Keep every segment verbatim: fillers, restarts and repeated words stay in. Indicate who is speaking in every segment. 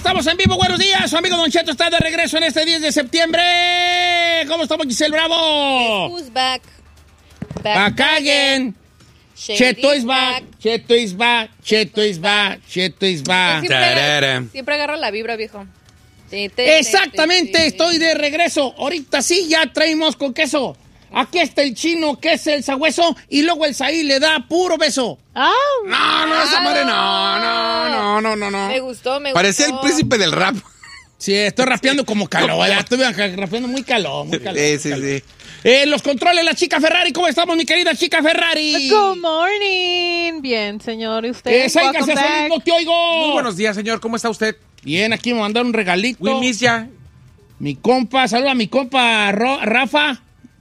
Speaker 1: estamos en vivo. Buenos días. Su amigo Don Cheto está de regreso en este diez de septiembre. ¿Cómo estamos, Giselle Bravo?
Speaker 2: Who's back?
Speaker 1: Back, back again. Cheto is back. Cheto is back. Cheto is back. Cheto is back.
Speaker 2: Siempre, siempre agarra la vibra, viejo.
Speaker 1: Exactamente, estoy de regreso. Ahorita sí, ya traemos con queso. Aquí está el chino, que es el sabueso, y luego el Saí le da puro beso.
Speaker 2: Ah,
Speaker 3: no, no, esa madre no, no, no, no, no, no.
Speaker 2: Me gustó, me
Speaker 3: Parecía
Speaker 2: gustó.
Speaker 3: el príncipe del rap.
Speaker 1: Sí, estoy rapeando como calor, ya estoy rapeando muy calor, muy calor.
Speaker 3: Sí, sí,
Speaker 1: calor.
Speaker 3: sí.
Speaker 1: Eh, los controles, la chica Ferrari. ¿Cómo estamos, mi querida chica Ferrari?
Speaker 4: Good morning. Bien, señor. ¿Y usted?
Speaker 1: Eh, Sai García, no te oigo.
Speaker 5: Muy buenos días, señor. ¿Cómo está usted?
Speaker 1: Bien, aquí me mandaron un regalito.
Speaker 5: We miss ya.
Speaker 1: Mi compa, saluda a mi compa Ro, Rafa.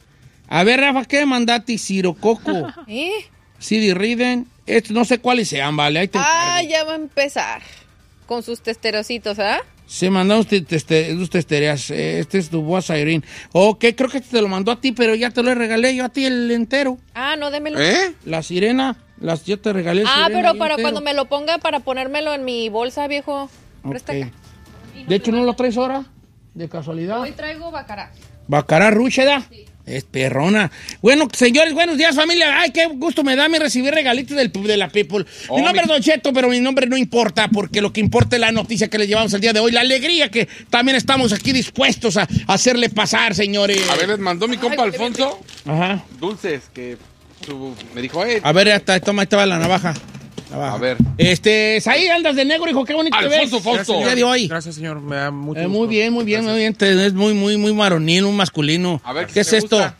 Speaker 1: A ver, Rafa, ¿qué mandaste? Cirococo.
Speaker 2: ¿Eh?
Speaker 1: C D Riden. Esto no sé cuáles sean, vale. Ahí te
Speaker 2: Ah,
Speaker 1: encargo.
Speaker 2: ya va a empezar. Con sus testerocitos, ¿ah?
Speaker 1: Se mandaron usted teste, testerías. Este es tu voz, Irene. Ok, creo que te lo mandó a ti, pero ya te lo regalé yo a ti el entero.
Speaker 2: Ah, no, démelo.
Speaker 3: ¿Eh?
Speaker 1: La sirena, las, yo te regalé el
Speaker 2: Ah,
Speaker 1: sirena
Speaker 2: pero
Speaker 1: ahí
Speaker 2: para
Speaker 1: entero.
Speaker 2: cuando me lo ponga, para ponérmelo en mi bolsa, viejo. Presta
Speaker 1: Ok.
Speaker 2: acá.
Speaker 1: De hecho, ¿no lo traes ahora? De casualidad.
Speaker 2: Hoy traigo bacará.
Speaker 1: Bacará Rucheda. Sí. Es perrona. Bueno, señores, buenos días, familia. Ay, qué gusto me da mi recibir regalitos del, de la People.
Speaker 3: Oh,
Speaker 1: mi nombre
Speaker 3: mi...
Speaker 1: es Don Cheto, pero mi nombre no importa, porque lo que importa es la noticia que les llevamos el día de hoy. La alegría que también estamos aquí dispuestos a, a hacerle pasar, señores.
Speaker 3: A ver, les mandó mi compa
Speaker 2: Ay,
Speaker 3: Alfonso
Speaker 1: Ajá.
Speaker 3: dulces que su, me dijo, eh.
Speaker 1: A ver, hasta, toma, ahí estaba la navaja. navaja.
Speaker 3: A ver.
Speaker 1: Este, ahí andas de negro, hijo, qué bonito te ves.
Speaker 3: Alfonso Fausto.
Speaker 1: El día de hoy.
Speaker 5: Gracias, señor. Me da mucho
Speaker 1: Eh,
Speaker 5: gusto.
Speaker 1: muy bien, muy bien,
Speaker 5: Gracias.
Speaker 1: muy bien. Te- Es muy, muy, muy varonil, muy masculino.
Speaker 3: A ver,
Speaker 1: ¿qué
Speaker 3: ¿qué
Speaker 1: es
Speaker 3: te
Speaker 1: esto?
Speaker 3: gusta?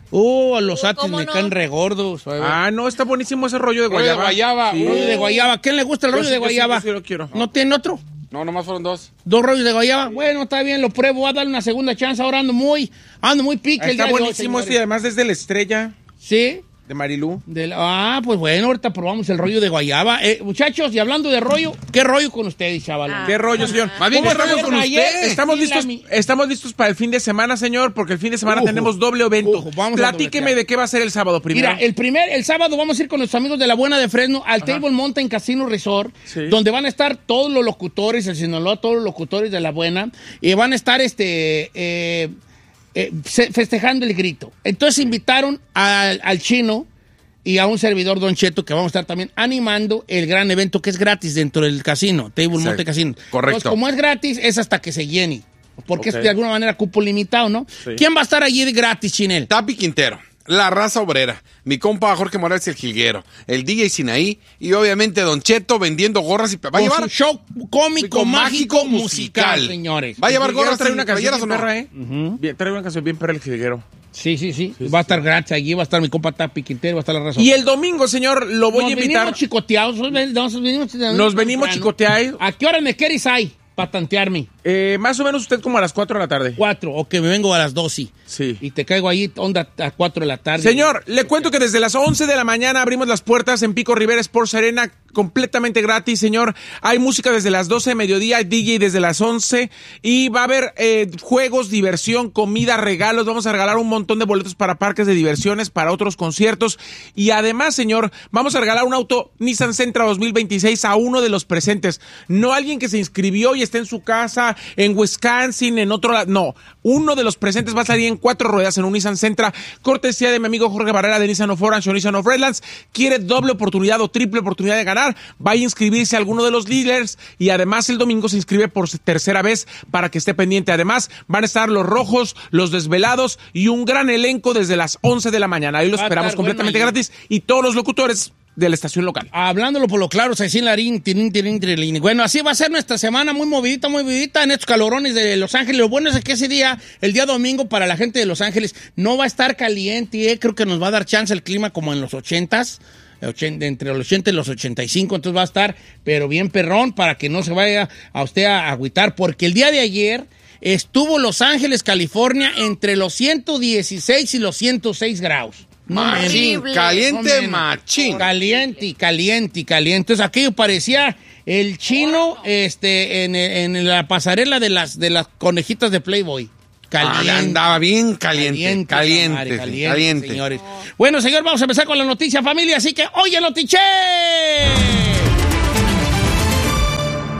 Speaker 1: Uh, los
Speaker 2: Uh,
Speaker 1: atis
Speaker 2: ¿cómo
Speaker 1: me
Speaker 2: no?
Speaker 1: caen regordos. A ver.
Speaker 5: Ah, no, está buenísimo ese rollo de
Speaker 3: Rollo de
Speaker 5: guayaba.
Speaker 3: guayaba.
Speaker 5: Sí.
Speaker 1: Rollo de guayaba. ¿A quién le gusta el
Speaker 5: Yo
Speaker 1: rollo
Speaker 5: sí,
Speaker 1: de
Speaker 5: yo sí,
Speaker 1: guayaba?
Speaker 5: yo sí lo quiero.
Speaker 1: ¿No tiene otro?
Speaker 3: No, nomás fueron dos.
Speaker 1: ¿Dos rollos de guayaba? Bueno, está bien, lo pruebo. Voy a darle una segunda chance. Ahora ando muy, ando muy pique el
Speaker 5: Está
Speaker 1: día de hoy,
Speaker 5: buenísimo este y
Speaker 1: señores.
Speaker 5: además desde la estrella
Speaker 1: ¿Sí?
Speaker 5: de Marilú.
Speaker 1: De la- ah, pues bueno, ahorita probamos el rollo de guayaba. Eh, muchachos, y hablando de rollo, ¿qué rollo con ustedes, chaval?
Speaker 2: Ah.
Speaker 5: ¿Qué rollo, señor?
Speaker 3: Más bien,
Speaker 5: ¿Cómo
Speaker 3: ¿qué rollo
Speaker 5: estamos
Speaker 3: con
Speaker 1: ayer?
Speaker 3: usted?
Speaker 5: Estamos
Speaker 1: Sí,
Speaker 5: listos,
Speaker 1: la mi-
Speaker 5: estamos listos para el fin de semana, señor, porque el fin de semana
Speaker 1: Ujú.
Speaker 5: tenemos doble evento.
Speaker 1: Ujú, vamos a
Speaker 5: Platíqueme
Speaker 1: dobletear.
Speaker 5: de qué va a ser el sábado primero.
Speaker 1: Mira, el primer, el sábado vamos a ir con los amigos de La Buena de Fresno al Table Mountain Casino Resort,
Speaker 5: Sí.
Speaker 1: donde van a estar todos los locutores, el Sinaloa, todos los locutores de La Buena, y van a estar este eh, eh, se- festejando el grito. Entonces invitaron al, al chino y a un servidor, Don Cheto, que vamos a estar también animando el gran evento que es gratis dentro del casino, Table
Speaker 3: Exacto.
Speaker 1: Mountain Casino.
Speaker 3: Correcto.
Speaker 1: Entonces, como es gratis, es hasta que se llene, porque
Speaker 5: Ok.
Speaker 1: es de alguna manera cupo limitado, ¿no?
Speaker 5: Sí.
Speaker 1: ¿Quién va a estar allí de gratis, Chinel?
Speaker 3: Tapi Quintero, La Raza Obrera, mi compa Jorge Morales el Jilguero, el D J Sinaí y obviamente Don Cheto vendiendo gorras y... ¿Va a
Speaker 1: Con
Speaker 3: llevar?
Speaker 1: su show cómico, mágico, musical,
Speaker 3: musical.
Speaker 1: señores.
Speaker 3: ¿Va a llevar
Speaker 5: Jilguero
Speaker 3: gorras
Speaker 5: trae
Speaker 3: y
Speaker 5: una canción
Speaker 3: playeras o
Speaker 5: bien
Speaker 3: no?
Speaker 5: perra, ¿eh? Bien, trae una canción bien perra el jilguero.
Speaker 1: Sí, sí, sí. Va a estar gratis allí, va a estar mi compa Tapi Quintero, va a estar la razón.
Speaker 5: Y el domingo, señor, lo voy
Speaker 1: nos
Speaker 5: a invitar.
Speaker 1: venimos chicoteados. Nos ven- nos venimos,
Speaker 5: Nos venimos chicoteados.
Speaker 1: ¿A qué hora me quieres ahí para tantearme?
Speaker 5: Eh, más o menos usted como a las cuatro de la tarde.
Speaker 1: Cuatro, o que me vengo a las doce.
Speaker 5: Sí.
Speaker 1: Y te caigo ahí, onda, a cuatro de la tarde.
Speaker 5: Señor, le cuento que desde las once de la mañana abrimos las puertas en Pico Rivera Sports Arena, completamente gratis, señor. Hay música desde las doce de mediodía, hay D J desde las once y va a haber eh, juegos, diversión, comida, regalos. Vamos a regalar un montón de boletos para parques de diversiones, para otros conciertos. Y además, señor, vamos a regalar un auto Nissan Sentra dos mil veintiséis a uno de los presentes. No alguien que se inscribió y está en su casa, en Wisconsin, en otro lado. No, uno de los presentes va a salir en cuatro ruedas en un Nissan Sentra, cortesía de mi amigo Jorge Barrera de Nissan of Orange o Nissan of Redlands. Quiere doble oportunidad o triple oportunidad de ganar, vaya a inscribirse a alguno de los dealers y además el domingo se inscribe por tercera vez para que esté pendiente. Además, van a estar los rojos, los desvelados y un gran elenco desde las once de la mañana. Ahí los
Speaker 1: Va a
Speaker 5: esperamos
Speaker 1: estar
Speaker 5: completamente
Speaker 1: bueno ahí.
Speaker 5: gratis y todos los locutores de la estación local.
Speaker 1: Hablándolo por lo claro, Cecil Larín, tirín, tirín, tirín. Bueno, así va a ser nuestra semana, muy movidita, muy movidita en estos calorones de Los Ángeles. Lo bueno es que ese día, el día domingo, para la gente de Los Ángeles, no va a estar caliente, ¿eh? Creo que nos va a dar chance el clima como en los ochentas, entre los ochenta y los ochenta y cinco, entonces va a estar, pero bien perrón, para que no se vaya a usted a agüitar, porque el día de ayer estuvo Los Ángeles, California, entre los ciento dieciséis y los ciento seis grados. No
Speaker 3: Machín,
Speaker 1: menos.
Speaker 3: caliente,
Speaker 1: No menos.
Speaker 3: machín.
Speaker 1: Caliente, caliente, caliente. Entonces aquello parecía el chino este, en, en la pasarela de las, de las conejitas de Playboy. Caliente.
Speaker 3: Ah, andaba bien caliente, caliente,
Speaker 1: madre, caliente,
Speaker 3: caliente.
Speaker 1: señores. Bueno, señor, vamos a empezar con la noticia, familia. Así que, oye, notiche.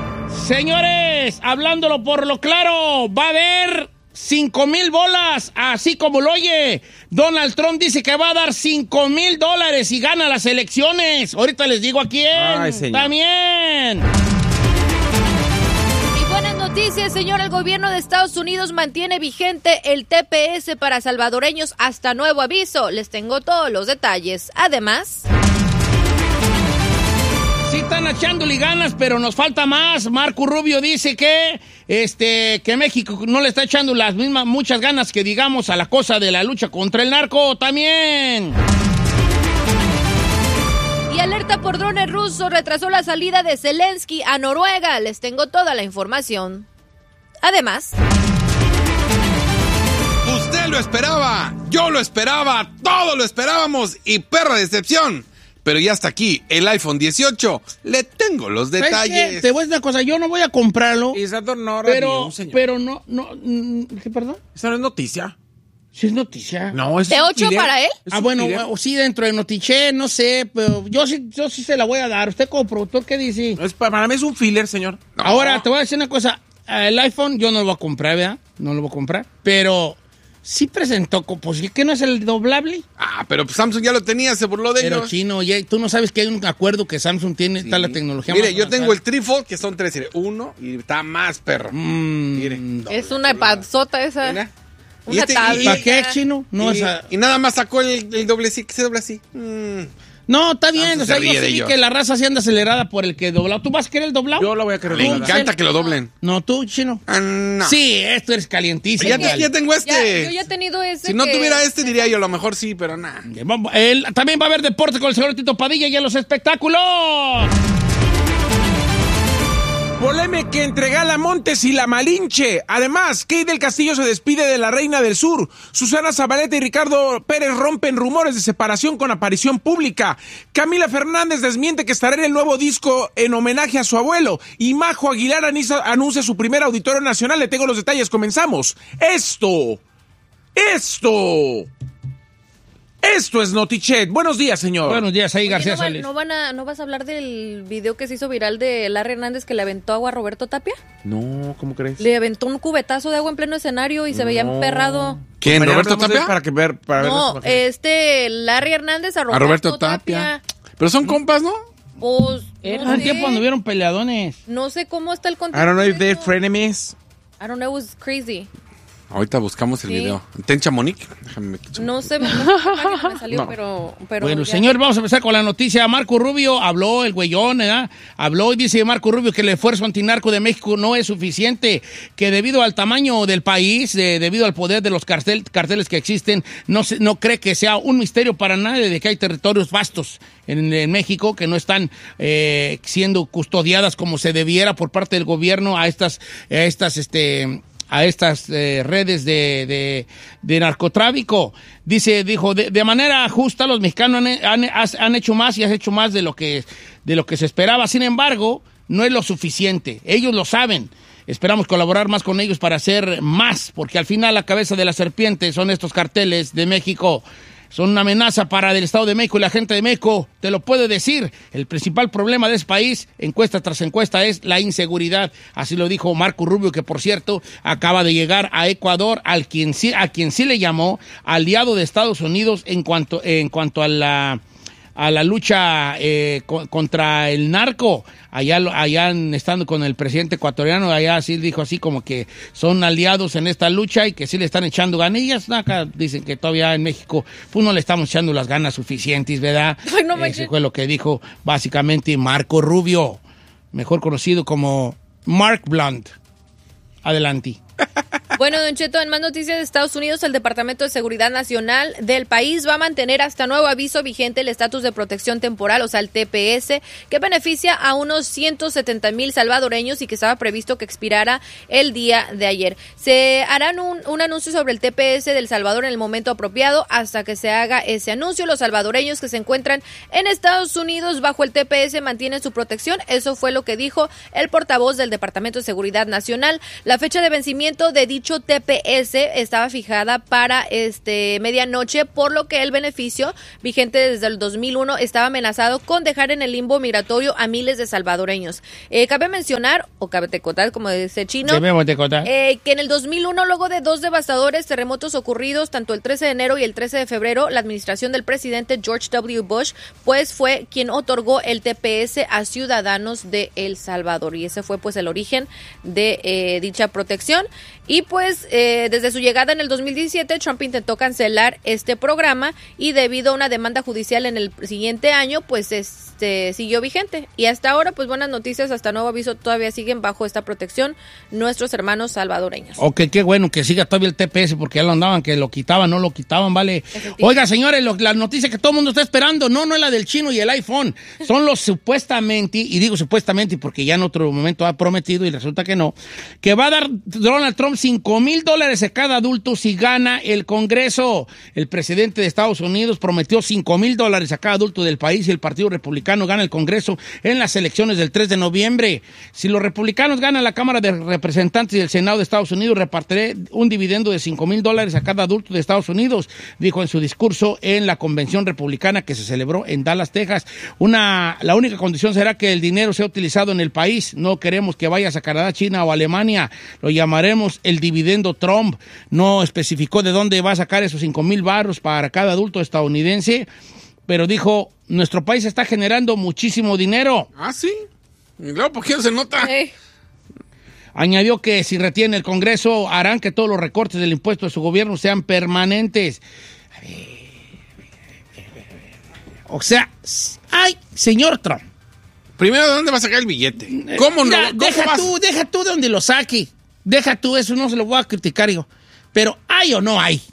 Speaker 1: Señores, hablándolo por lo claro, va a haber cinco mil bolas, así como lo oye. Donald Trump dice que va a dar cinco mil dólares y gana las elecciones. Ahorita les digo a quién.
Speaker 5: Ay, señor.
Speaker 1: También.
Speaker 2: Y buenas noticias, señor. El gobierno de Estados Unidos mantiene vigente el T P S para salvadoreños hasta nuevo aviso. Les tengo todos los detalles. Además...
Speaker 1: Sí están echándole ganas, pero nos falta más. Marco Rubio dice que este que México no le está echando las mismas muchas ganas que digamos a la cosa de la lucha contra el narco también.
Speaker 2: Y alerta por drones rusos, retrasó la salida de Zelensky a Noruega. Les tengo toda la información. Además...
Speaker 3: Usted lo esperaba, yo lo esperaba, todos lo esperábamos y perra decepción. Pero ya está aquí, el iPhone dieciocho. Le tengo los
Speaker 1: ¿Sabes
Speaker 3: detalles.
Speaker 1: qué? Te voy a decir una cosa, yo no voy a comprarlo.
Speaker 5: Exacto, no,
Speaker 1: Pero,
Speaker 5: radio, señor.
Speaker 1: pero no, no, mm, ¿qué, perdón?
Speaker 5: Esa no es noticia.
Speaker 1: Sí es noticia.
Speaker 5: No, es
Speaker 2: ¿De
Speaker 5: un
Speaker 2: ocho
Speaker 5: killer.
Speaker 2: para él?
Speaker 5: Es
Speaker 1: Ah,
Speaker 5: un
Speaker 1: bueno,
Speaker 5: killer.
Speaker 1: o sí, dentro de Notiche, no sé, pero yo sí, yo sí se la voy a dar. ¿Usted como productor qué dice?
Speaker 5: Es, para mí es un filler, señor.
Speaker 3: No.
Speaker 1: Ahora, te voy a decir una cosa. El iPhone yo no lo voy a comprar, ¿verdad? No lo voy a comprar. Pero sí presentó, pues, ¿qué no es el doblable?
Speaker 3: Ah, pero pues Samsung ya lo tenía, se burló de
Speaker 1: Pero
Speaker 3: ellos.
Speaker 1: chino, ya, tú no sabes que hay un acuerdo que Samsung tiene,
Speaker 3: Sí.
Speaker 1: está la tecnología
Speaker 3: Mire,
Speaker 1: más
Speaker 3: yo tengo el
Speaker 1: avanzada.
Speaker 3: trifold, que son tres, mire, uno, y está más perro.
Speaker 1: Mm,
Speaker 3: Mire.
Speaker 2: Es una panzota esa.
Speaker 3: Mira. Y
Speaker 2: Una
Speaker 3: este- y-
Speaker 2: tablita.
Speaker 1: ¿Para qué, chino? No,
Speaker 3: y,
Speaker 1: esa-
Speaker 3: y nada más sacó el, el doble sí, que se dobla así. Mm.
Speaker 1: no, está bien.
Speaker 3: Samsung
Speaker 1: O sea,
Speaker 3: se
Speaker 1: yo
Speaker 3: ríe de
Speaker 1: sí vi
Speaker 3: ellos.
Speaker 1: que la raza se anda acelerada por el que doblado. ¿Tú vas a querer el doblado?
Speaker 5: Yo la voy a querer.
Speaker 3: Le
Speaker 5: doblada.
Speaker 3: encanta que lo doblen.
Speaker 1: No, tú, chino.
Speaker 3: Ah, no.
Speaker 1: Sí, esto eres calientísimo.
Speaker 3: Ya, te- ya tengo este.
Speaker 2: Ya, yo ya he tenido ese.
Speaker 3: Si no
Speaker 2: que-
Speaker 3: tuviera este, diría yo, a lo mejor sí, pero nada.
Speaker 1: Vamos, el- también va a haber deporte con el señor Tito Padilla y en los espectáculos.
Speaker 5: Polémica entre Gala Montes y La Malinche. Además, Kate del Castillo se despide de la Reina del Sur. Susana Zabaleta y Ricardo Pérez rompen rumores de separación con aparición pública. Camila Fernández desmiente que estará en el nuevo disco en homenaje a su abuelo. Y Majo Aguilar anuncia, anuncia su primer auditorio nacional. Le tengo los detalles. Comenzamos. Esto. Esto. Esto es Notichet. Buenos días, señor.
Speaker 1: Buenos días, ahí
Speaker 2: Oye,
Speaker 1: García
Speaker 2: ¿no, van-
Speaker 1: Solís.
Speaker 2: no van a, ¿No vas a hablar del video que se hizo viral de Larry Hernández que le aventó agua a Roberto Tapia?
Speaker 5: No, ¿cómo crees?
Speaker 2: Le aventó un cubetazo de agua en pleno escenario y se veía
Speaker 5: No.
Speaker 2: emperrado.
Speaker 3: ¿Quién,
Speaker 5: Mañana
Speaker 3: Roberto
Speaker 5: hablamos de-
Speaker 3: Tapia?
Speaker 5: Para que ver, para ver las
Speaker 2: No,
Speaker 5: imágenes.
Speaker 2: este Larry Hernández a Roberto,
Speaker 3: A Roberto Tapia. Pero son compas, ¿no?
Speaker 2: Pues,
Speaker 1: Era
Speaker 2: no
Speaker 1: un
Speaker 2: sé.
Speaker 1: tiempo anduvieron peleadones.
Speaker 2: No sé cómo está el
Speaker 5: I
Speaker 2: contexto.
Speaker 5: don't know if
Speaker 2: de
Speaker 5: they're
Speaker 2: eso.
Speaker 5: frenemies.
Speaker 2: I don't know, it was crazy.
Speaker 3: Ahorita buscamos el
Speaker 2: Sí.
Speaker 3: video. ¿Tencha Monique? Déjame me quito.
Speaker 2: No sé, no sé qué página me salió,
Speaker 5: No.
Speaker 2: pero, pero...
Speaker 1: Bueno,
Speaker 2: ya.
Speaker 1: señor, vamos a empezar con la noticia. Marco Rubio habló, el güeyón, ¿verdad? Habló y dice Marco Rubio que el esfuerzo antinarco de México no es suficiente, que debido al tamaño del país, eh, debido al poder de los cartel- carteles que existen, no, se- no cree que sea un misterio para nadie de que hay territorios vastos en, en México que no están eh, siendo custodiadas como se debiera por parte del gobierno a estas, a estas, este... a estas eh, redes de, de, de narcotráfico. Dice, dijo, de, de manera justa los mexicanos han, han, han hecho más y has hecho más de lo que, de lo que se esperaba. Sin embargo, no es lo suficiente. Ellos lo saben. Esperamos colaborar más con ellos para hacer más, porque al final la cabeza de la serpiente son estos carteles de México. Son una amenaza para el Estado de México y la gente de México. Te lo puedo decir. El principal problema de ese país, encuesta tras encuesta, es la inseguridad. Así lo dijo Marco Rubio, que por cierto acaba de llegar a Ecuador, al quien sí, a quien sí le llamó aliado de Estados Unidos en cuanto, en cuanto a la a la lucha eh, co- contra el narco. Allá, lo- allá en- estando con el presidente ecuatoriano, allá sí dijo así como que son aliados en esta lucha y que sí le están echando ganillas. Acá dicen que todavía en México pues no le estamos echando las ganas suficientes, ¿verdad?
Speaker 2: Ay, no
Speaker 1: Ese
Speaker 2: manches.
Speaker 1: fue lo que dijo básicamente Marco Rubio, mejor conocido como Mark Blunt. Adelante.
Speaker 2: Bueno, Don Cheto, en más noticias de Estados Unidos, el Departamento de Seguridad Nacional del país va a mantener hasta nuevo aviso vigente el estatus de protección temporal, o sea, el T P S, que beneficia a unos ciento setenta mil salvadoreños y que estaba previsto que expirara el día de ayer. Se harán un, un anuncio sobre el T P S del Salvador en el momento apropiado. Hasta que se haga ese anuncio, los salvadoreños que se encuentran en Estados Unidos bajo el T P S mantienen su protección. Eso fue lo que dijo el portavoz del Departamento de Seguridad Nacional. La fecha de vencimiento de dicho dicho T P S estaba fijada para este medianoche, por lo que el beneficio, vigente desde el dos mil uno, estaba amenazado con dejar en el limbo migratorio a miles de salvadoreños. Eh, cabe mencionar, o cabe tecotar, como dice Chino, eh, que en el dos mil uno, luego de dos devastadores terremotos ocurridos, tanto el trece de enero y el trece de febrero, la administración del presidente George W. Bush, pues fue quien otorgó el T P S a ciudadanos de El Salvador, y ese fue pues el origen de eh, dicha protección. Y pues eh, desde su llegada en el dos mil diecisiete, Trump intentó cancelar este programa, y debido a una demanda judicial en el siguiente año, pues este siguió vigente. Y hasta ahora, pues buenas noticias, hasta nuevo aviso, todavía siguen bajo esta protección nuestros hermanos salvadoreños.
Speaker 1: Ok, qué bueno que siga todavía el T P S, porque ya lo andaban, que lo quitaban, no lo quitaban, vale. Oiga, señores, lo, la noticia que todo el mundo está esperando, no, no es la del chino y el iPhone, son los supuestamente, y digo supuestamente porque ya en otro momento ha prometido y resulta que no, que va a dar Donald Trump cinco mil dólares a cada adulto si gana el Congreso. El presidente de Estados Unidos prometió cinco mil dólares a cada adulto del país si el Partido Republicano gana el Congreso en las elecciones del tres de noviembre. Si los republicanos ganan la Cámara de Representantes y el Senado de Estados Unidos, repartiré un dividendo de cinco mil dólares a cada adulto de Estados Unidos, dijo en su discurso en la convención republicana que se celebró en Dallas, Texas. Una, la única condición será que el dinero sea utilizado en el país. No queremos que vayas a Canadá, China o Alemania. Lo llamaremos el dividendo Trump. No especificó de dónde va a sacar esos cinco mil barros para cada adulto estadounidense, pero dijo, nuestro país está generando muchísimo dinero.
Speaker 3: Ah, sí. Y luego, ¿por qué no se nota?
Speaker 2: Hey.
Speaker 1: Añadió que si retiene el Congreso, harán que todos los recortes del impuesto de su gobierno sean permanentes. A ver, o sea, ay, señor Trump.
Speaker 3: Primero, ¿de dónde va a sacar el billete? ¿Cómo
Speaker 1: Mira,
Speaker 3: no? ¿Cómo
Speaker 1: deja
Speaker 3: vas?
Speaker 1: tú, deja tú de donde lo saque. Deja tú, eso no se lo voy a criticar yo. Pero ¿hay o no hay?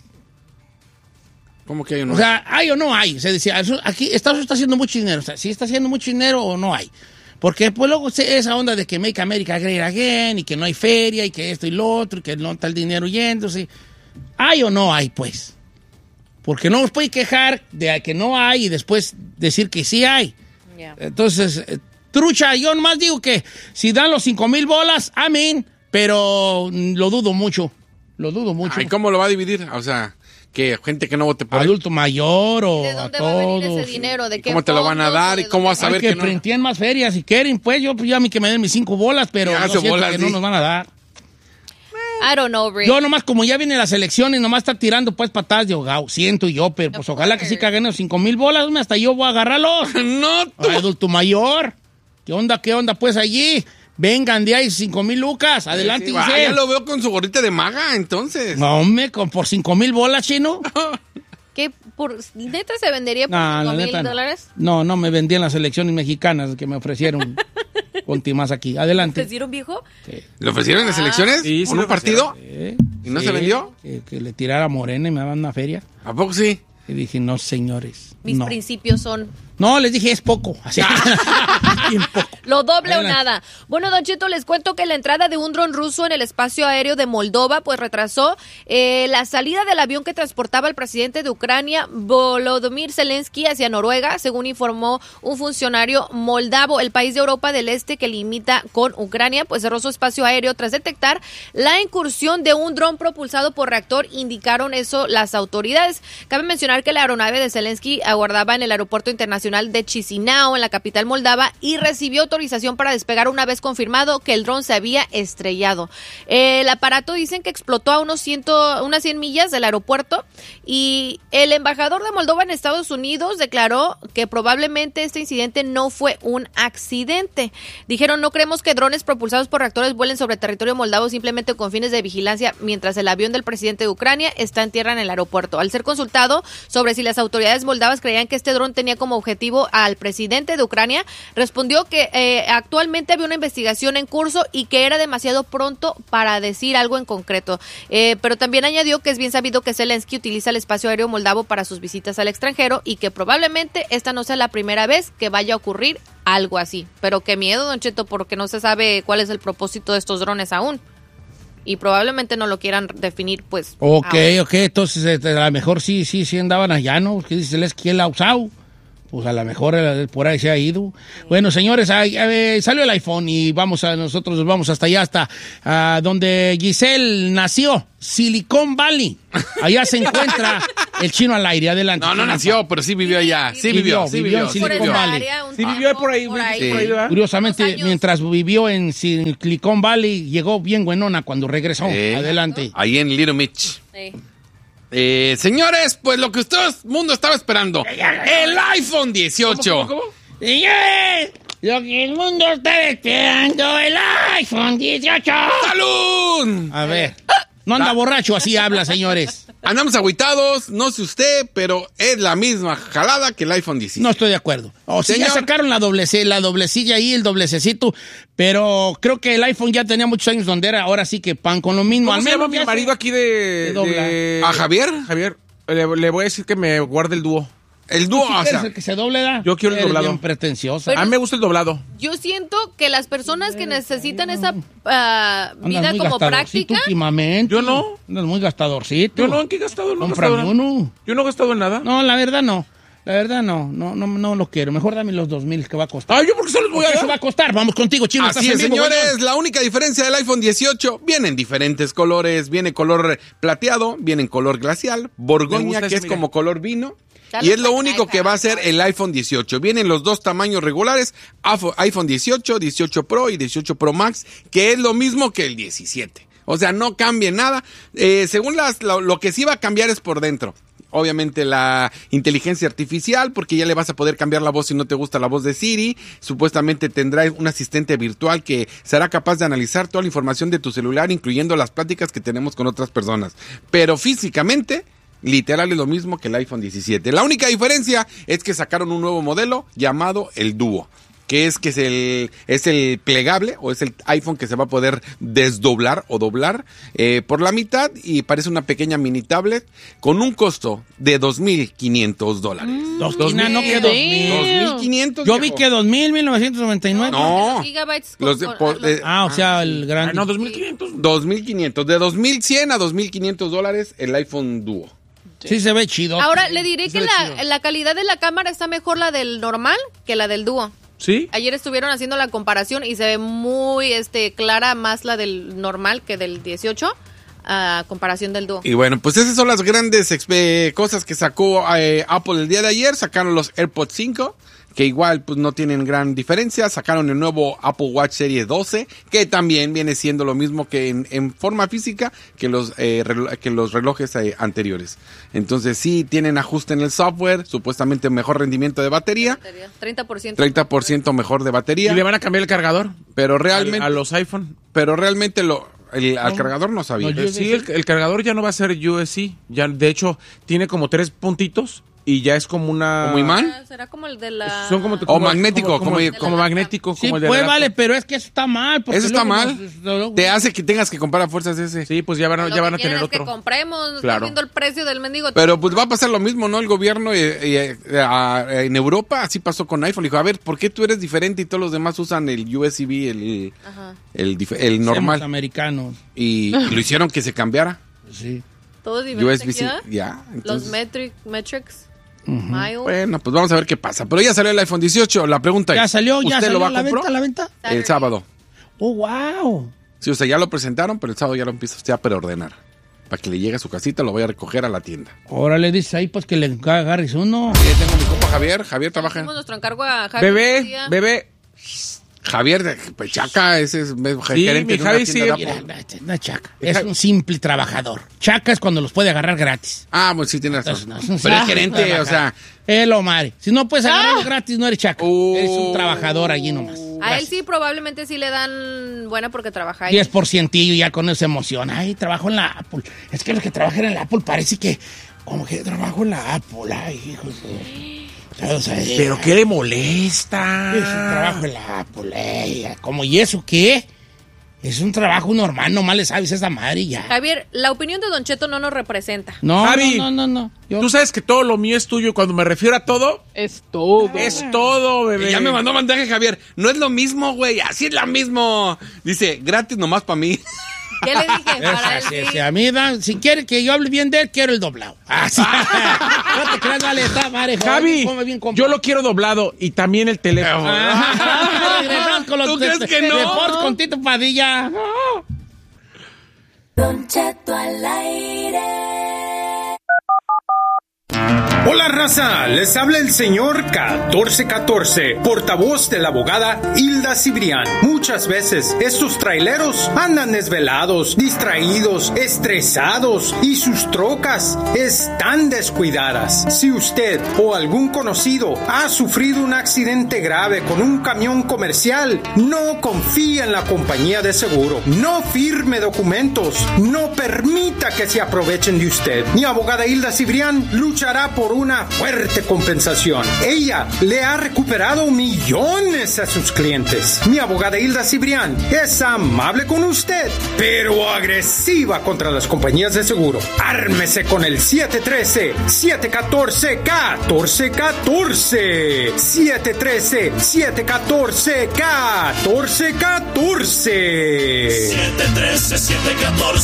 Speaker 3: ¿Cómo que hay o no?
Speaker 1: O sea, ¿hay o no hay? Se decía, aquí Estados Unidos está haciendo mucho dinero. O sea, ¿sí está haciendo mucho dinero o no hay? Porque pues luego esa onda de que Make America Great Again y que no hay feria y que esto y lo otro y que no está el dinero yéndose. ¿Hay o no hay, pues? Porque no nos puede quejar de que no hay y después decir que sí hay. Yeah. Entonces, eh, trucha, yo nomás digo que si dan los cinco mil bolas, amén, pero lo dudo mucho. Lo dudo mucho.
Speaker 3: ¿Y cómo lo va a dividir? O sea, que gente que no vote por
Speaker 1: adulto
Speaker 3: él.
Speaker 1: mayor o
Speaker 2: ¿De dónde
Speaker 1: a
Speaker 2: va
Speaker 1: todos?
Speaker 2: a venir ese dinero? ¿De qué
Speaker 3: ¿Cómo te lo van a dar? ¿Y cómo vas a saber
Speaker 1: que,
Speaker 3: que
Speaker 1: que
Speaker 3: no?
Speaker 1: printen más ferias si quieren, pues yo, yo a mí que me den mis cinco bolas, pero
Speaker 3: Ya,
Speaker 1: no siento
Speaker 3: bolas,
Speaker 1: que
Speaker 3: sí.
Speaker 1: no nos van a dar.
Speaker 2: I don't know, Rick.
Speaker 1: Yo nomás, como ya vienen las elecciones, nomás está tirando pues patadas de ahogado. Siento yo, pero pues
Speaker 2: Of
Speaker 1: ojalá
Speaker 2: course.
Speaker 1: que sí caguen los cinco mil bolas, hasta yo voy a agarrarlos.
Speaker 3: No, tú.
Speaker 1: Ay, adulto mayor. ¿Qué onda, qué onda pues allí? Vengan de ahí cinco mil lucas. Adelante,
Speaker 3: Sí, va,
Speaker 1: Giselle.
Speaker 3: ya lo veo con su gorrita de maga, entonces.
Speaker 1: No, hombre, con, por cinco mil bolas, chino.
Speaker 2: ¿Qué? Por, ¿Neta se vendería por
Speaker 1: No,
Speaker 2: cinco
Speaker 1: la
Speaker 2: mil
Speaker 1: neta no.
Speaker 2: dólares?
Speaker 1: No, no me vendían las elecciones mexicanas que me ofrecieron. Conti más aquí. Adelante.
Speaker 2: ¿Te dieron, viejo?
Speaker 1: Sí.
Speaker 3: ¿Le ofrecieron en las elecciones?
Speaker 5: Sí, sí
Speaker 3: ¿Con
Speaker 5: le
Speaker 3: un partido?
Speaker 1: Sí,
Speaker 3: ¿Y no
Speaker 1: sí,
Speaker 3: se vendió?
Speaker 1: Que, que le tirara a Morena y me daban una feria.
Speaker 3: ¿A poco sí?
Speaker 1: Y dije, no, señores.
Speaker 2: Mis
Speaker 1: no.
Speaker 2: principios son
Speaker 1: No, les dije, es poco. Así. Bien poco.
Speaker 2: lo doble
Speaker 1: Adelante.
Speaker 2: o nada. Bueno, Don Cheto, les cuento que la entrada de un dron ruso en el espacio aéreo de Moldova pues retrasó eh, la salida del avión que transportaba al presidente de Ucrania, Volodymyr Zelensky, hacia Noruega, según informó un funcionario moldavo. El país de Europa del Este que limita con Ucrania pues cerró su espacio aéreo tras detectar la incursión de un dron propulsado por reactor, indicaron eso las autoridades. Cabe mencionar que la aeronave de Zelensky aguardaba en el aeropuerto internacional de Chisinau, en la capital moldava, y recibió autorización para despegar una vez confirmado que el dron se había estrellado. El aparato dicen que explotó a unos ciento, unas cien millas del aeropuerto, y el embajador de Moldova en Estados Unidos declaró que probablemente este incidente no fue un accidente. Dijeron, no creemos que drones propulsados por reactores vuelen sobre territorio moldavo simplemente con fines de vigilancia mientras el avión del presidente de Ucrania está en tierra en el aeropuerto. Al ser consultado sobre si las autoridades moldavas creían que este dron tenía como objetivo al presidente de Ucrania, respondió que eh, actualmente había una investigación en curso y que era demasiado pronto para decir algo en concreto. Eh, pero también añadió que es bien sabido que Zelensky utiliza el espacio aéreo moldavo para sus visitas al extranjero y que probablemente esta no sea la primera vez que vaya a ocurrir algo así. Pero qué miedo, Don Cheto, porque no se sabe cuál es el propósito de estos drones aún. Y probablemente no lo quieran definir, pues.
Speaker 1: Ok,
Speaker 2: ahora.
Speaker 1: ok, entonces este, a lo mejor sí, sí, sí andaban allá, ¿no? Porque dice, es que él ha usado. Pues a lo mejor eh, por ahí se ha ido. Bueno, señores, ahí, eh, salió el iPhone y vamos a nosotros nos vamos hasta allá, hasta uh, donde Giselle nació, Silicon Valley. Allá se encuentra el chino al aire. Adelante.
Speaker 3: No, no nació, pero sí vivió allá. Sí vivió, sí vivió.
Speaker 1: Sí vivió.
Speaker 5: Sí vivió por ahí.
Speaker 2: Por ahí.
Speaker 5: Sí. Por ahí, ¿verdad?
Speaker 1: Curiosamente, mientras vivió en Silicon Valley, llegó bien buenona cuando regresó.
Speaker 3: Eh,
Speaker 1: Adelante.
Speaker 3: Ahí en Little Mitch.
Speaker 2: Sí.
Speaker 3: Eh, señores, pues lo que usted el mundo estaba esperando. El iPhone dieciocho.
Speaker 5: ¿Cómo, cómo, cómo?
Speaker 1: Señores, lo que el mundo está esperando, el iPhone dieciocho.
Speaker 3: ¡Salud!
Speaker 1: A ver, no anda borracho, así habla, señores.
Speaker 3: Andamos agüitados, no sé usted, pero es la misma jalada que el iPhone diecisiete.
Speaker 1: No estoy de acuerdo. O sea, ya
Speaker 3: Señor.
Speaker 1: sacaron la doble C, la doblecilla ahí, el doblececito, pero creo que el iPhone ya tenía muchos años donde era, ahora sí que pan con lo mismo.
Speaker 5: ¿Cómo
Speaker 1: Al
Speaker 5: se
Speaker 1: menos
Speaker 5: llama mi
Speaker 1: ya
Speaker 5: marido
Speaker 1: se-
Speaker 5: aquí de...
Speaker 1: de dobla.
Speaker 5: de-
Speaker 3: ¿A Javier?
Speaker 5: Javier, le, le voy a decir que me guarde el dúo.
Speaker 3: El
Speaker 1: ¿Tú
Speaker 3: dúo,
Speaker 1: sí
Speaker 3: o
Speaker 1: eres
Speaker 3: sea,
Speaker 1: el que se doble da?
Speaker 5: Yo quiero el
Speaker 1: Eres
Speaker 5: doblado.
Speaker 1: bien pretenciosa.
Speaker 2: Pero-
Speaker 5: A mí me gusta el doblado.
Speaker 2: Yo siento que las personas que necesitan esa ah,
Speaker 1: Andas
Speaker 2: vida
Speaker 1: muy
Speaker 2: como
Speaker 1: gastadorcito
Speaker 2: práctica,
Speaker 1: últimamente.
Speaker 5: Yo no.
Speaker 1: Andas muy gastadorcito.
Speaker 5: Yo no, ¿en qué he gastado? No he
Speaker 1: Cómprame
Speaker 5: gastado nada.
Speaker 1: uno.
Speaker 5: Yo no he gastado en nada.
Speaker 1: No, la verdad no. La verdad no. No, no, no lo quiero. Mejor dame los dos mil que va a costar.
Speaker 5: Ah, ¿yo por qué se los voy a
Speaker 1: ¿Qué se
Speaker 5: dar?
Speaker 1: va a costar? Vamos contigo, chino.
Speaker 3: así
Speaker 1: estás
Speaker 3: es,
Speaker 1: en vivo,
Speaker 3: señores.
Speaker 1: güey.
Speaker 3: La única diferencia del iPhone dieciocho viene en diferentes colores. Viene color plateado, viene en color glacial,
Speaker 5: Me
Speaker 3: borgoña,
Speaker 5: gusta
Speaker 3: que
Speaker 5: ese,
Speaker 3: es
Speaker 5: mira.
Speaker 3: como color vino.
Speaker 2: Ya
Speaker 3: Y
Speaker 2: lo
Speaker 3: es lo
Speaker 2: trae
Speaker 3: único
Speaker 2: iPhone,
Speaker 3: que va a ser
Speaker 2: iPhone.
Speaker 3: el iPhone dieciocho. Vienen los dos tamaños regulares, afo- iPhone dieciocho, dieciocho Pro y dieciocho Pro Max, que es lo mismo que el diecisiete. O sea, no cambia nada. Eh, según las, lo, lo que sí va a cambiar es por dentro. Obviamente la inteligencia artificial, porque ya le vas a poder cambiar la voz si no te gusta la voz de Siri. Supuestamente tendrá un asistente virtual que será capaz de analizar toda la información de tu celular, incluyendo las pláticas que tenemos con otras personas. Pero físicamente, literal es lo mismo que el iPhone diecisiete. La única diferencia es que sacaron un nuevo modelo llamado el Duo, que es que es el, es el plegable o es el iPhone que se va a poder desdoblar o doblar eh, por la mitad y parece una pequeña mini tablet con un costo de dos mil quinientos dólares.
Speaker 1: Dos
Speaker 3: Dos
Speaker 1: quina, no
Speaker 3: mil-
Speaker 1: que dos mil.
Speaker 3: dos mil quinientos.
Speaker 1: Yo vi que dos mil, mil novecientos noventa y nueve.
Speaker 3: No.
Speaker 2: los gigabytes con-
Speaker 3: Los de-
Speaker 2: con-
Speaker 3: por-
Speaker 2: los-
Speaker 3: eh,
Speaker 1: Ah, o sea, el
Speaker 5: Ah,
Speaker 1: grande.
Speaker 5: no, dos mil quinientos.
Speaker 3: dos mil quinientos. De dos mil cien a dos mil quinientos dólares el iPhone Duo.
Speaker 1: Sí se ve chido.
Speaker 2: Ahora, le diré que
Speaker 3: ve
Speaker 2: la,
Speaker 3: chido.
Speaker 2: la calidad de la cámara está mejor la del normal que la del dúo.
Speaker 5: ¿Sí?
Speaker 2: Ayer estuvieron haciendo la comparación y se ve muy este clara más la del normal que del dieciocho a comparación del dúo.
Speaker 3: Y bueno, pues esas son las grandes expe- cosas que sacó eh, Apple el día de ayer. Sacaron los AirPods cinco, que igual pues no tienen gran diferencia. Sacaron el nuevo Apple Watch Series doce, que también viene siendo lo mismo que en, en forma física que los, eh, relo- que los relojes eh, anteriores. Entonces sí tienen ajuste en el software, supuestamente mejor rendimiento de batería,
Speaker 2: treinta por ciento.
Speaker 3: treinta por ciento mejor de
Speaker 5: ¿Y
Speaker 3: batería,
Speaker 5: le van a cambiar el cargador?
Speaker 3: pero
Speaker 5: Al-
Speaker 3: realmente,
Speaker 5: A, los iPhone.
Speaker 3: pero realmente lo, el, al cargador no sabía.
Speaker 1: No,
Speaker 5: Eh, sí, el, el cargador ya no va a ser U S C. Ya, de hecho, tiene como tres puntitos y ya es como una...
Speaker 3: ¿Como imán?
Speaker 2: Ah, será como el de la...
Speaker 5: Son como,
Speaker 3: O
Speaker 5: como-
Speaker 3: magnético,
Speaker 5: como,
Speaker 3: como-
Speaker 5: como, como magnético,
Speaker 1: Sí,
Speaker 5: como el de
Speaker 1: pues
Speaker 5: la
Speaker 1: vale,
Speaker 5: laptop.
Speaker 1: pero es que eso está mal. porque
Speaker 3: Eso está
Speaker 1: luego
Speaker 3: mal.
Speaker 1: nos- luego-
Speaker 3: Te hace que tengas que comprar a fuerzas ese.
Speaker 5: Sí, pues ya van, a-
Speaker 2: Lo
Speaker 5: ya van
Speaker 2: que
Speaker 5: a
Speaker 2: quieren
Speaker 5: tener
Speaker 2: es que
Speaker 5: otro.
Speaker 2: compremos, no
Speaker 5: Claro.
Speaker 2: está viendo el precio del mendigo.
Speaker 3: Pero pues va a pasar lo mismo, ¿no? El gobierno eh, eh, eh, a- en Europa, así pasó con iPhone. Dijo, a ver, ¿por qué tú eres diferente y todos los demás usan el U S B, el,
Speaker 2: Ajá.
Speaker 3: el, dif- el
Speaker 1: Somos
Speaker 3: normal?
Speaker 1: americanos.
Speaker 3: Y, y lo hicieron que se cambiara.
Speaker 1: Sí.
Speaker 2: Todo
Speaker 3: U
Speaker 2: diferente
Speaker 3: S B C,
Speaker 2: aquí, ¿eh?
Speaker 3: ya.
Speaker 2: Los
Speaker 3: entonces,
Speaker 2: metric, metrics, miles.
Speaker 3: bueno, pues vamos a ver qué pasa. Pero ya salió el iPhone dieciocho. La pregunta
Speaker 1: Ya
Speaker 3: es,
Speaker 1: salió, ya
Speaker 3: ¿usted
Speaker 1: salió
Speaker 3: lo va
Speaker 1: a la
Speaker 3: a comprar?
Speaker 1: venta, a la venta.
Speaker 3: El sábado.
Speaker 1: Oh, wow.
Speaker 3: Sí, o sea, ya lo presentaron, pero el sábado ya lo empieza usted a preordenar. Para que le llegue a su casita, lo vaya a recoger a la tienda.
Speaker 1: Ahora le dices ahí, pues que le agarres uno.
Speaker 3: Sí, tengo mi compa Javier. Javier trabaja.
Speaker 2: Hicimos nuestro encargo a Javi.
Speaker 5: Bebé,
Speaker 2: García.
Speaker 5: bebé.
Speaker 3: Javier de Pechaca, ese es me-
Speaker 5: Sí,
Speaker 3: gerente
Speaker 5: mi
Speaker 3: de una
Speaker 5: Javi
Speaker 3: tienda
Speaker 5: sí,
Speaker 3: de Apple.
Speaker 1: Mira, no, no es chaca. Es un simple trabajador. Chaca es cuando los puede agarrar gratis.
Speaker 3: Ah, pues sí, tienes
Speaker 1: Entonces,
Speaker 3: razón.
Speaker 1: no, es un
Speaker 3: Pero es
Speaker 1: simple
Speaker 3: gerente, o
Speaker 1: trabajador.
Speaker 3: sea...
Speaker 1: Es lo madre. Si no puedes agarrar gratis, no eres chaca.
Speaker 3: Oh.
Speaker 1: Eres un trabajador allí nomás.
Speaker 2: A él sí probablemente sí le dan buena porque trabaja ahí.
Speaker 1: diez por ciento y ya con eso se emociona. Ay, trabajo en la Apple. Es que los que trabajan en la Apple parece que como que trabajo en la Apple. Ay, hijos de... O sea,
Speaker 5: ¿Pero qué le molesta?
Speaker 1: es un trabajo en la Apple. Ey, como, ¿y eso qué? Es un trabajo normal, nomás le sabes esa madre y ya.
Speaker 2: Javier, la opinión de Don Cheto no nos representa.
Speaker 1: No,
Speaker 5: Javi,
Speaker 1: no, no, no, no. Yo-
Speaker 5: Tú sabes que todo lo mío es tuyo. Cuando me refiero a todo,
Speaker 4: Es todo.
Speaker 5: es todo, bebé.
Speaker 3: Y ya me mandó mensaje Javier. No es lo mismo, güey. Así es lo mismo. Dice, gratis nomás para mí.
Speaker 2: ¿Qué le dije? Para
Speaker 1: Sí,
Speaker 2: el
Speaker 1: sí,
Speaker 2: sí.
Speaker 1: a mí, dan, si quiere que yo hable bien de él, quiero el doblado. Ah, sí. No te creas, vale, está, vale,
Speaker 5: Javi,
Speaker 1: come bien, compa.
Speaker 5: yo lo quiero doblado y también el teléfono.
Speaker 1: Ajá, regresamos con los
Speaker 3: ¿Tú crees
Speaker 1: de-
Speaker 3: que no?
Speaker 1: deportes con Tito Padilla.
Speaker 6: Don Cheto al aire.
Speaker 7: Hola raza, les habla el señor catorce catorce, portavoz de la abogada Hilda Cibrián. Muchas veces estos traileros andan desvelados, distraídos, estresados y sus trocas están descuidadas. Si usted o algún conocido ha sufrido un accidente grave con un camión comercial, no confíe en la compañía de seguro, no firme documentos, no permita que se aprovechen de usted. Mi abogada Hilda Cibrián luchará por una fuerte compensación. Ella le ha recuperado millones a sus clientes. Mi abogada Hilda Cibrián es amable con usted, pero agresiva contra las compañías de seguro. Ármese con el siete uno tres, siete uno cuatro, uno cuatro uno cuatro. siete uno tres, siete uno cuatro, uno cuatro uno cuatro.
Speaker 8: siete uno tres, siete uno cuatro,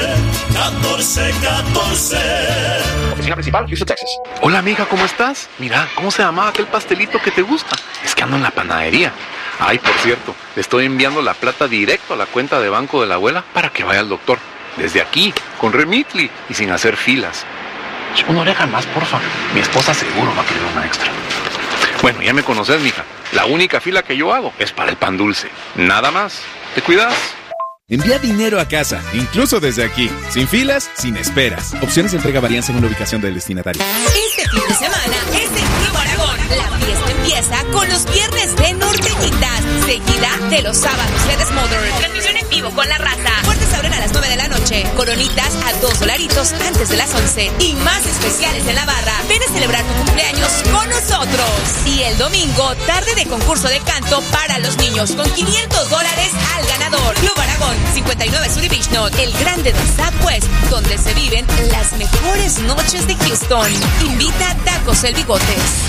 Speaker 8: uno cuatro uno cuatro.
Speaker 9: Oficina principal, Houston, Texas. Hola amiga, ¿cómo estás? Mira, ¿cómo se llamaba aquel pastelito que te gusta? Es que ando en la panadería. Ay, por cierto, le estoy enviando la plata directo a la cuenta de banco de la abuela para que vaya al doctor. Desde aquí, con Remitly y sin hacer filas. Una oreja más, porfa. Mi esposa seguro va a querer una extra. Bueno, ya me conoces, mija. La única fila que yo hago es para el pan dulce. Nada más. ¿Te cuidas?
Speaker 10: Envía dinero a casa, incluso desde aquí, sin filas, sin esperas. Opciones de entrega varían según la ubicación del destinatario.
Speaker 11: Este fin de semana es en Club Aragón. La fiesta empieza con los viernes de Norteñitas, seguida de los sábados de Desmother. Transmisión en vivo con La Raza. Puertas abren a las nueve de la noche. Coronitas a dos dolaritos antes de las once. Y más especiales en la barra. Ven a celebrar tu cumpleaños con nosotros. Y el domingo, tarde de concurso de canto para los niños con quinientos dólares al ganador. Club Aragón, cincuenta y nueve Suribishno, el grande de Southwest, donde se viven las mejores noches de Houston. Invita a Tacos El Bigotes.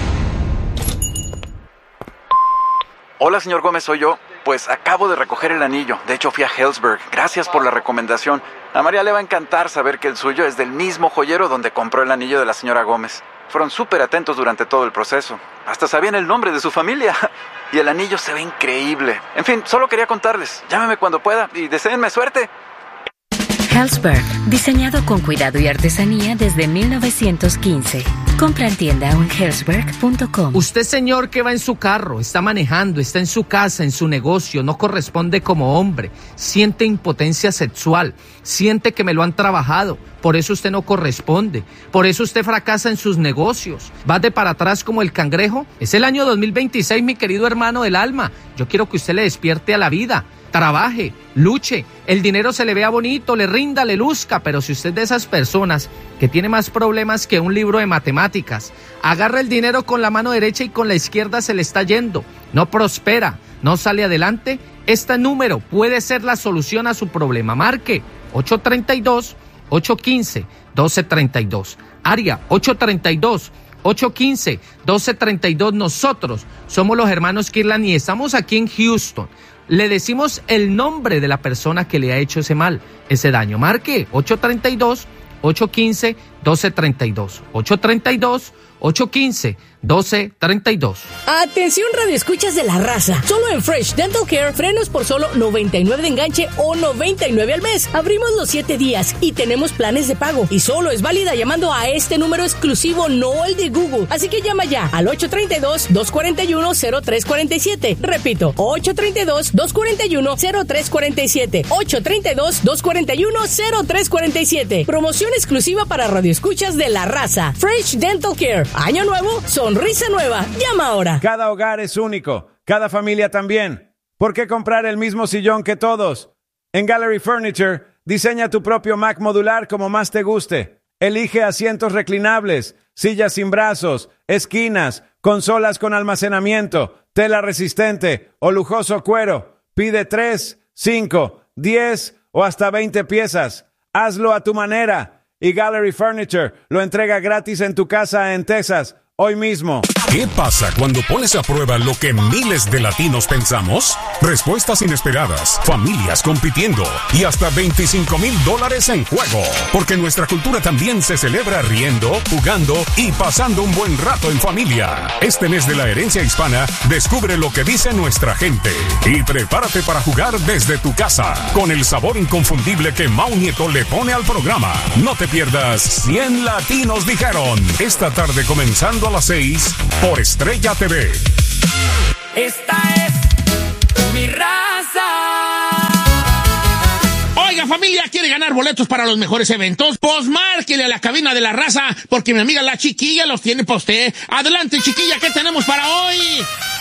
Speaker 9: Hola, señor Gómez, soy yo. Pues acabo de recoger el anillo. De hecho, fui a Hellsberg. Gracias por la recomendación. A María le va a encantar saber que el suyo es del mismo joyero donde compró el anillo de la señora Gómez. Fueron súper atentos durante todo el proceso. Hasta sabían el nombre de su familia. Y el anillo se ve increíble. En fin, solo quería contarles. Llámeme cuando pueda y deséenme suerte.
Speaker 12: Hellsberg, diseñado con cuidado y artesanía desde mil novecientos quince. Compra en tienda o en hellsberg punto com.
Speaker 13: Usted, señor, que va en su carro, está manejando, está en su casa, en su negocio, no corresponde como hombre, siente impotencia sexual, siente que me lo han trabajado, por eso usted no corresponde, por eso usted fracasa en sus negocios, va de para atrás como el cangrejo. Es el año dos mil veintiséis, mi querido hermano del alma. Yo quiero que usted le despierte a la vida. Trabaje, luche, el dinero se le vea bonito, le rinda, le luzca, pero si usted es de esas personas que tiene más problemas que un libro de matemáticas, agarra el dinero con la mano derecha y con la izquierda se le está yendo, no prospera, no sale adelante, este número puede ser la solución a su problema. Marque ocho tres dos, ocho uno cinco, uno dos tres dos, área ocho tres dos, ocho uno cinco, uno dos tres dos. Nosotros somos los hermanos Kirlan y estamos aquí en Houston. Le decimos el nombre de la persona que le ha hecho ese mal, ese daño. Marque ocho tres dos, ocho uno cinco, uno dos tres dos. ocho tres dos, ocho uno cinco, uno dos tres dos.
Speaker 14: Atención, radioescuchas de La Raza. Solo en Fresh Dental Care, frenos por solo noventa y nueve de enganche o noventa y nueve al mes. Abrimos los siete días y tenemos planes de pago. Y solo es válida llamando a este número exclusivo, no el de Google. Así que llama ya al ocho tres dos, dos cuatro uno, cero tres cuatro siete. Repito, ocho tres dos, dos cuatro uno, cero tres cuatro siete. ocho tres dos, dos cuatro uno, cero tres cuatro siete. Promoción exclusiva para radioescuchas de La Raza. Fresh Dental Care. Año nuevo, sonrisa nueva. Llama ahora.
Speaker 15: Cada hogar es único, cada familia también. ¿Por qué comprar el mismo sillón que todos? En Gallery Furniture, diseña tu propio Mac modular como más te guste. Elige asientos reclinables, sillas sin brazos, esquinas, consolas con almacenamiento, tela resistente o lujoso cuero. Pide tres, cinco, diez o hasta veinte piezas. Hazlo a tu manera. Y Gallery Furniture lo entrega gratis en tu casa en Texas hoy mismo.
Speaker 16: ¿Qué pasa cuando pones a prueba lo que miles de latinos pensamos? Respuestas inesperadas, familias compitiendo y hasta veinticinco mil dólares en juego. Porque nuestra cultura también se celebra riendo, jugando y pasando un buen rato en familia. Este mes de la herencia hispana, descubre lo que dice nuestra gente. Y prepárate para jugar desde tu casa, con el sabor inconfundible que Mau Nieto le pone al programa. No te pierdas cien latinos dijeron. Esta tarde comenzando a las seis por Estrella T V.
Speaker 8: Esta es mi raza.
Speaker 1: Oiga, familia, ¿quiere ganar boletos para los mejores eventos? Pues márquele a la cabina de la raza, porque mi amiga la Chiquilla los tiene para usted. Adelante, Chiquilla, ¿qué tenemos para hoy?